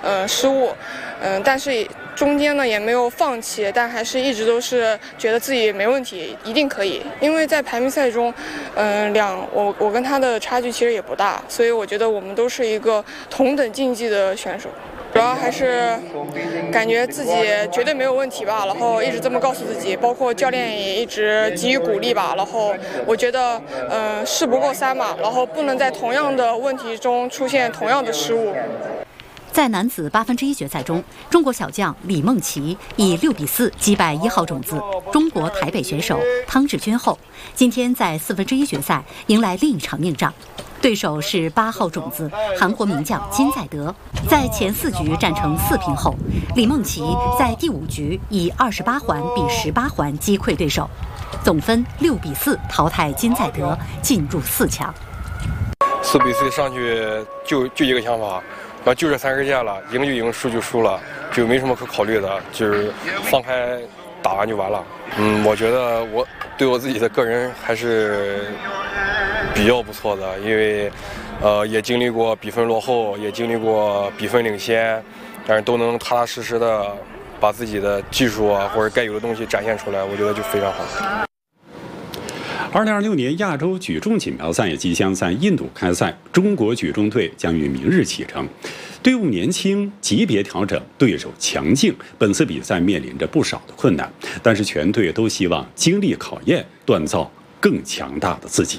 失误，但是中间呢也没有放弃，但还是一直都是觉得自己没问题，一定可以。因为在排名赛中，我跟他的差距其实也不大，所以我觉得我们都是一个同等竞技的选手。主要还是感觉自己绝对没有问题吧，然后一直这么告诉自己，包括教练也一直给予鼓励吧。然后我觉得，事不过三嘛，然后不能在同样的问题中出现同样的失误。 在男子1/8决赛中，中国小将李梦琪以6比4击败1号种子中国台北选手汤志军后，今天在1/4决赛迎来另一场硬仗。对手是8号种子韩国名将金在德，在前4局战成4平后，李梦琪在第5局以28环比18环击溃对手，总分6比4淘汰金在德，进入4强。 4比4上去就一个想法，就这3根箭了，赢就赢，输就输了，就没什么可考虑的，就是放开打完就完了。我觉得我对我自己的个人还是比较不错的，因为也经历过比分落后，也经历过比分领先，但是都能踏踏实实的把自己的技术啊或者该有的东西展现出来，我觉得就非常好。 2026年亚洲举重锦标赛也即将在印度开赛，中国举重队将于明日启程。队伍年轻，级别调整，对手强劲，本次比赛面临着不少的困难，但是全队都希望经历考验，锻造更强大的自己。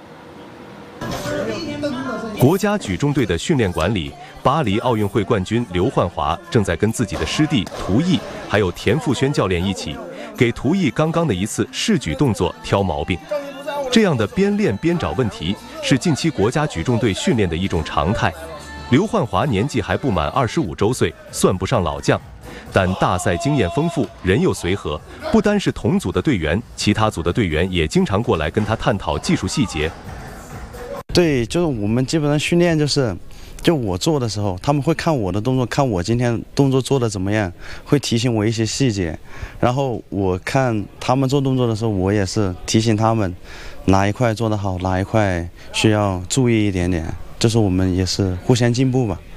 国家举重队的训练馆里，巴黎奥运会冠军刘焕华正在跟自己的师弟涂毅还有田馥轩教练一起，给涂毅刚刚的一次试举动作挑毛病。这样的边练边找问题，是近期国家举重队训练的一种常态。刘焕华年纪还不满25周岁，算不上老将，但大赛经验丰富，人又随和。不单是同组的队员，其他组的队员也经常过来跟他探讨技术细节。 对，就是我们基本上训练就我做的时候，他们会看我的动作，看我今天动作做的怎么样，会提醒我一些细节。然后我看他们做动作的时候，我也是提醒他们哪一块做得好，哪一块需要注意一点点。就是我们也是互相进步吧。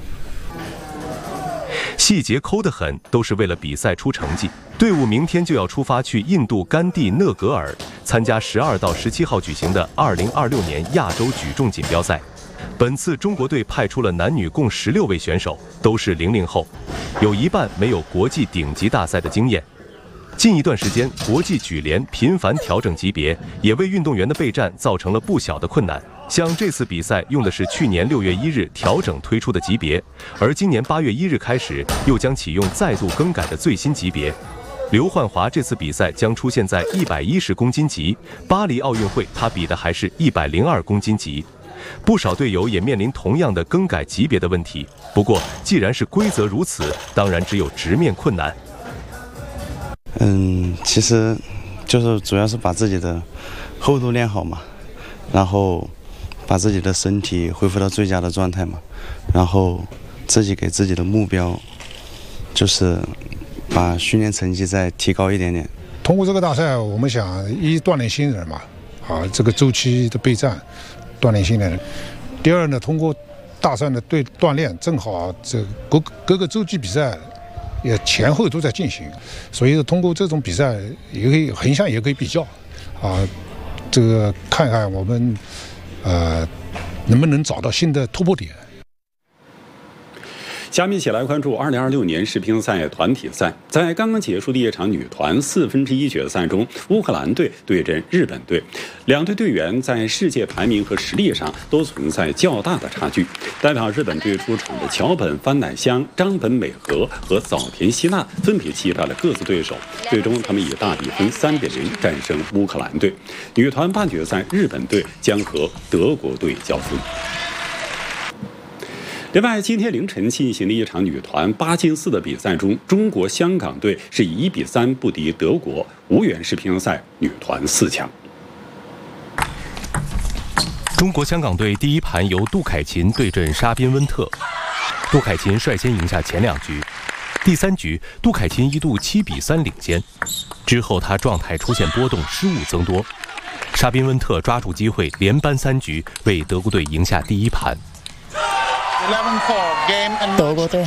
细节抠得很，都是为了比赛出成绩。队伍明天就要出发去印度甘地讷格尔参加12到17号举行的2026年亚洲举重锦标赛。本次中国队派出了男女共16位选手，都是00后，有一半没有国际顶级大赛的经验。近一段时间，国际举联频繁调整级别，也为运动员的备战造成了不小的困难。像这次比赛用的是去年6月1日调整推出的级别，而今年8月1日开始又将启用再度更改的最新级别。刘焕华这次比赛将出现在110公斤级，巴黎奥运会他比的还是102公斤级。不少队友也面临同样的更改级别的问题。不过，既然是规则如此，当然只有直面困难。 其实就是主要是把自己的厚度练好嘛，然后把自己的身体恢复到最佳的状态嘛，然后自己给自己的目标就是把训练成绩再提高一点点。 通过这个大赛，我们想锻炼新人嘛，这个周期的备战，锻炼新人。第二呢，通过大赛的锻炼，正好这各个洲际比赛也前后都在进行，所以通过这种比赛也可以横向也可以比较，这个看看我们能不能找到新的突破点。 下面一起来关注2026年世乒赛团体赛。在刚刚结束的一场女团1/4决赛中，乌克兰队对阵日本队，两队队员在世界排名和实力上都存在较大的差距。代表日本队出场的桥本帆乃香、张本美和和早田希娜分别击败了各自对手，最终他们以大比分3比0战胜乌克兰队。女团半决赛，日本队将和德国队交锋。另外，今天凌晨进行的一场女团8进4的比赛中，中国香港队是以1比3不敌德国，无缘世乒赛女团4强。 中国香港队第一盘由杜凯琴对阵沙宾温特，杜凯琴率先赢下前2局。第3局，杜凯琴一度7比3领先，之后他状态出现波动，失误增多。沙宾温特抓住机会，连扳3局，为德国队赢下第一盘。 德国队